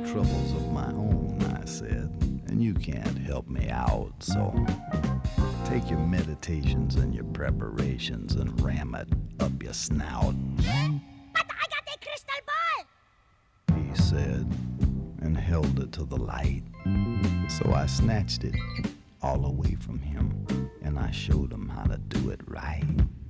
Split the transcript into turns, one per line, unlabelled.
troubles of my own, I said, and you can't help me out, so take your meditations and your preparations and ram it up your snout.
But I got a crystal ball,
he said, and held it to the light. So I snatched it all away from him, and I showed him how to do it right.